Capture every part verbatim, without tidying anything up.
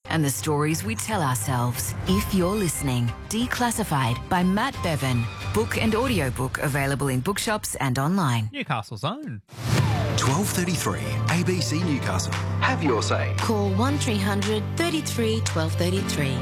and the stories we tell ourselves. If you're listening, Declassified by Matt Bevan. Book and audiobook available in bookshops and online. Newcastle's own. twelve thirty-three, A B C Newcastle. Have your say. Call one three hundred thirty-three twelve thirty-three.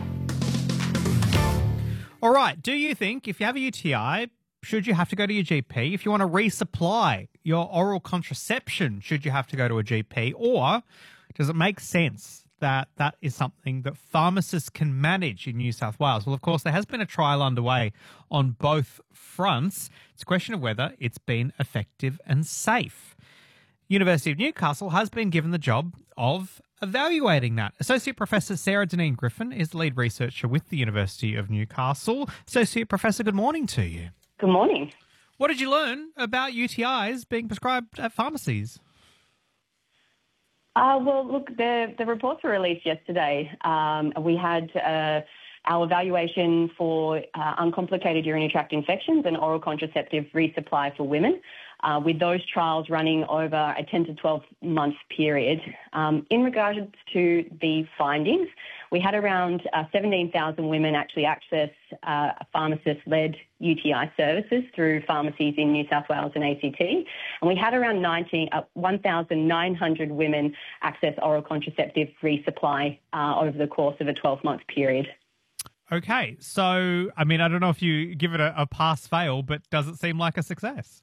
All right. Do you think if you have a U T I, should you have to go to your G P? If you want to resupply your oral contraception, should you have to go to a G P? Or does it make sense that that is something that pharmacists can manage in New South Wales? Well, of course, there has been a trial underway on both fronts. It's a question of whether it's been effective and safe. University of Newcastle has been given the job of evaluating that. Associate Professor Sarah Deneen Griffin is the lead researcher with the University of Newcastle. Associate Professor, good morning to you. Good morning. What did you learn about U T Is being prescribed at pharmacies? Uh, well, look, the, the reports were released yesterday. Um, we had uh, our evaluation for uh, uncomplicated urinary tract infections and oral contraceptive resupply for women, uh, with those trials running over a ten to twelve month period. Um, in regards to the findings, we had around uh, seventeen thousand women actually access uh, pharmacist-led U T I services through pharmacies in New South Wales and A C T. And we had around nineteen, uh, one thousand nine hundred women access oral contraceptive resupply uh, over the course of a twelve month period. Okay, so, I mean, I don't know if you give it a, a pass-fail, but does it seem like a success?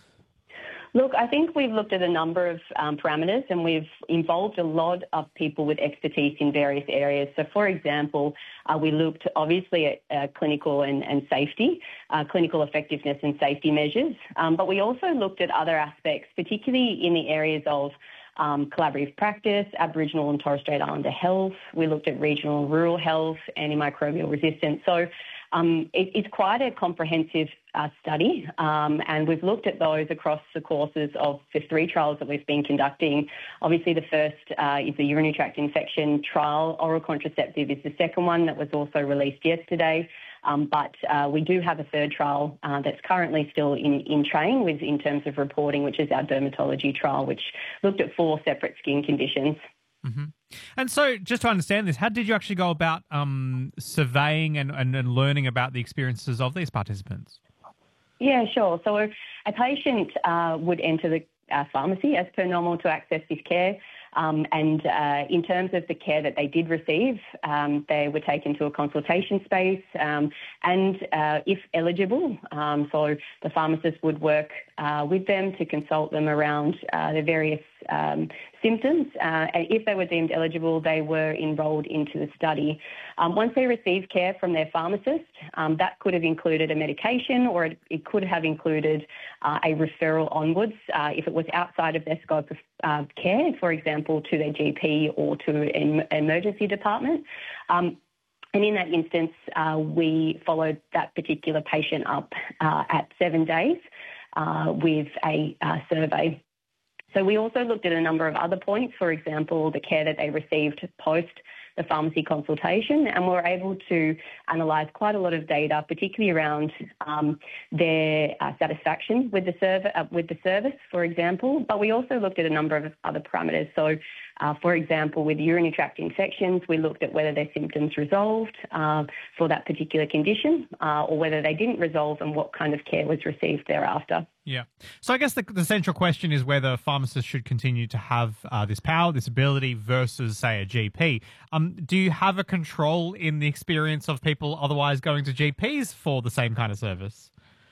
Look, I think we've looked at a number of um, parameters and we've involved a lot of people with expertise in various areas. So, for example, uh, we looked obviously at uh, clinical and, and safety, uh, clinical effectiveness and safety measures, um, but we also looked at other aspects, particularly in the areas of Um, collaborative practice, Aboriginal and Torres Strait Islander health. We looked at regional and rural health, antimicrobial resistance. So um, it, it's quite a comprehensive uh, study, um, and we've looked at those across the courses of the three trials that we've been conducting. Obviously, the first uh, is the urinary tract infection trial. Oral contraceptive is the second one that was also released yesterday. Um, but uh, we do have a third trial uh, that's currently still in, in train with in terms of reporting, which is our dermatology trial, which looked at four separate skin conditions. Mm-hmm. And so, just to understand this, how did you actually go about um, surveying and, and, and learning about the experiences of these participants? Yeah, sure. So a patient uh, would enter the uh, pharmacy as per normal to access this care. Um, and uh, in terms of the care that they did receive, um, they were taken to a consultation space um, and uh, if eligible, um, so the pharmacist would work uh, with them to consult them around uh, the various um, symptoms. Uh, and if they were deemed eligible, they were enrolled into the study. Um, once they received care from their pharmacist, um, that could have included a medication or it, it could have included uh, a referral onwards uh, if it was outside of their scope of uh, care, for example, to their G P or to an emergency department. Um, and in that instance, uh, we followed that particular patient up uh, at seven days uh, with a uh, survey. So we also looked at a number of other points, for example, the care that they received post the pharmacy consultation, and we were able to analyse quite a lot of data, particularly around um, their uh, satisfaction with the, serv- uh, with the service, for example. But we also looked at a number of other parameters. So, uh, for example, with urinary tract infections, we looked at whether their symptoms resolved uh, for that particular condition uh, or whether they didn't resolve and what kind of care was received thereafter. Yeah. So I guess the, the central question is whether pharmacists should continue to have uh, this power, this ability versus, say, a G P. Um, do you have a control in the experience of people otherwise going to G Ps for the same kind of service?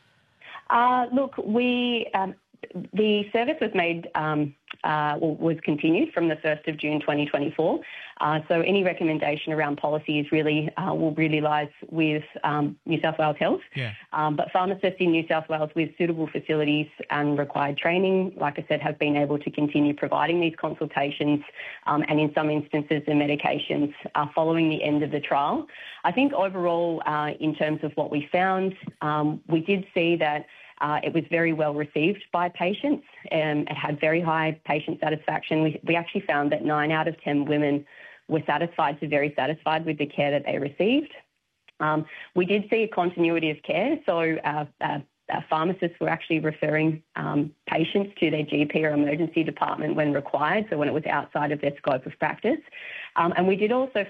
Uh, look, we um, the service was made um, uh, was continued from the first of June twenty twenty-four. Uh, so any recommendation around policies really uh, will really lies with um, New South Wales Health. Yeah. Um, but pharmacists in New South Wales with suitable facilities and required training, like I said, have been able to continue providing these consultations um, and in some instances the medications uh, following the end of the trial. I think overall, uh, in terms of what we found, um, we did see that Uh, it was very well received by patients. Um, it had very high patient satisfaction. We, we actually found that nine out of ten women were satisfied to very satisfied with the care that they received. Um, we did see a continuity of care, so uh, uh, uh, pharmacists were actually referring um, patients to their G P or emergency department when required, so when it was outside of their scope of practice. Um, and we did also